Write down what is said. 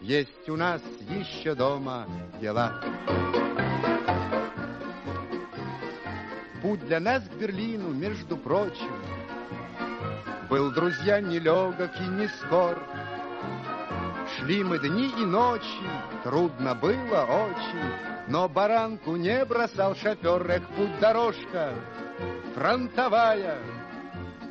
есть у нас еще дома дела. Путь для нас к Берлину, между прочим, был, друзья, нелегок и не скор. Шли мы дни и ночи, трудно было очень, но баранку не бросал шофер. Эх, путь-дорожка фронтовая,